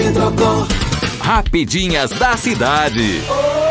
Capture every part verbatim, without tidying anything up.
trocou. Rapidinhas da cidade.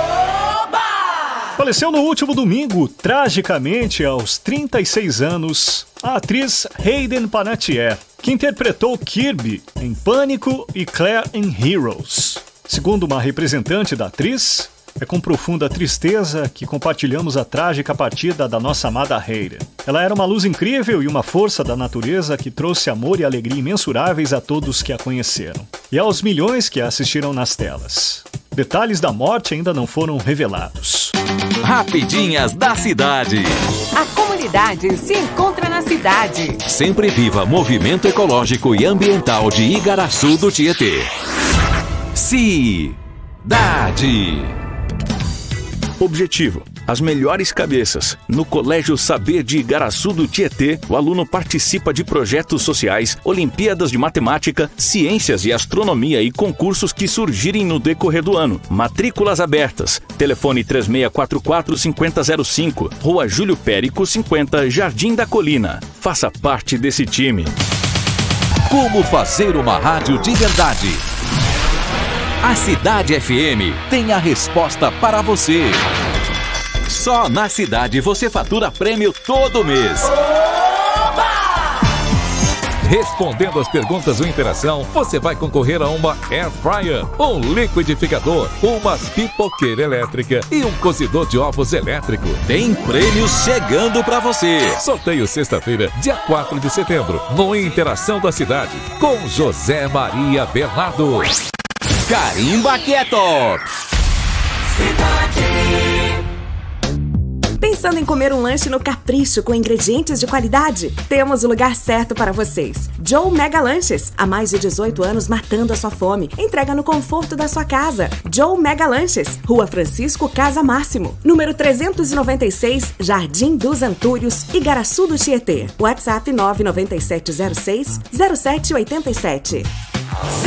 Faleceu no último domingo, tragicamente, aos trinta e seis anos, a atriz Hayden Panettiere, que interpretou Kirby em Pânico e Claire em Heroes. Segundo uma representante da atriz, é com profunda tristeza que compartilhamos a trágica partida da nossa amada Hayden. Ela era uma luz incrível e uma força da natureza que trouxe amor e alegria imensuráveis a todos que a conheceram, e aos milhões que a assistiram nas telas. Detalhes da morte ainda não foram revelados. Rapidinhas da cidade. A comunidade se encontra na cidade. Sempre viva movimento ecológico e ambiental de Igaraçu do Tietê. Cidade. Objetivo: as melhores cabeças. No Colégio Saber de Igaraçu do Tietê, o aluno participa de projetos sociais, Olimpíadas de Matemática, Ciências e Astronomia e concursos que surgirem no decorrer do ano. Matrículas abertas. Telefone três seis quatro quatro, cinco zero zero cinco, Rua Júlio Périco, cinquenta, Jardim da Colina. Faça parte desse time. Como fazer uma rádio de verdade? A Cidade F M tem a resposta para você. Só na Cidade você fatura prêmio todo mês. Oba! Respondendo as perguntas do Interação, você vai concorrer a uma Air Fryer, um liquidificador, uma pipoqueira elétrica e um cozidor de ovos elétrico. Tem prêmios chegando para você. Sorteio sexta-feira, dia quatro de setembro, no Interação da Cidade, com José Maria Bernardo. Carimba que é top! Pensando em comer um lanche no Capricho com ingredientes de qualidade? Temos o lugar certo para vocês. Joe Mega Lanches. Há mais de dezoito anos matando a sua fome. Entrega no conforto da sua casa. Joe Mega Lanches. Rua Francisco Casa Máximo. Número trezentos e noventa e seis, Jardim dos Antúrios, Igaraçu do Tietê. WhatsApp nove nove sete zero seis zero sete oito sete.